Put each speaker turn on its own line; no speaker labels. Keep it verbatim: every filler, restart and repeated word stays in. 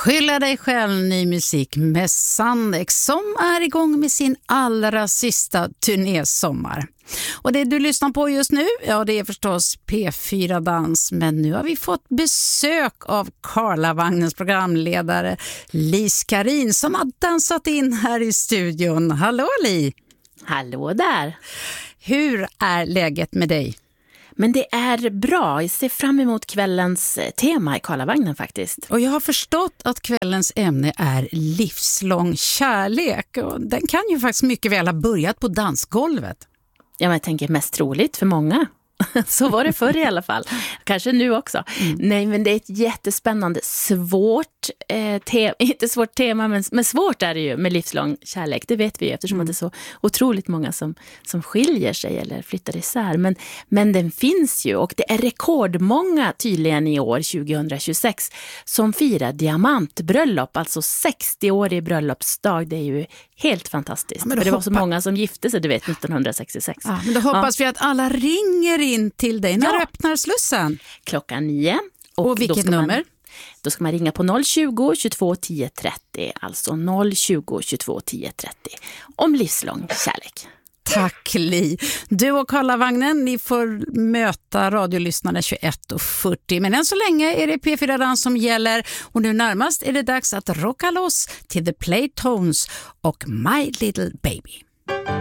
Skylla dig själv, ny musik med Sandex som är igång med sin allra sista turnésommar. Och det du lyssnar på just nu, ja det är förstås P fyra Dans, men nu har vi fått besök av Karlavagnens programledare Li Skarin som har dansat in här i studion. Hallå Li!
Hallå där!
Hur är läget med dig?
Men det är bra, jag ser fram emot kvällens tema i Karlavagnen faktiskt.
Och jag har förstått att kvällens ämne är livslång kärlek. Och den kan ju faktiskt mycket väl ha börjat på dansgolvet.
Ja, men jag tänker mest troligt för många. Så var det förr i alla fall. Kanske nu också. Mm. Nej, men det är ett jättespännande, svårt eh, tema, inte svårt tema, men, men svårt är det ju med livslång kärlek. Det vet vi ju eftersom mm. det är så otroligt många som, som skiljer sig eller flyttar isär. Men, men den finns ju och det är rekordmånga tydligen i år tjugohundratjugosex som firar diamantbröllop, alltså sextio-årig bröllopsdag. Det är ju helt fantastiskt. Ja, men det var så många som gifte sig, du vet, nittonhundrasextiosex.
Ja, men då hoppas ja. vi att alla ringer in till dig. När ja. öppnar slussen?
Klockan nio.
Och, och vilket nummer?
Man, då ska man ringa på noll tjugo, tjugotvå, tio, trettio. Alltså noll tjugo, tjugotvå, tio, trettio. Om livslång kärlek.
Tack Li. Du och Karlavagnen, ni får möta radiolyssnarna tjugoett och fyrtio. Men än så länge är det P fyra Dans som gäller. Och nu närmast är det dags att rocka loss till The Playtones och My Little Baby.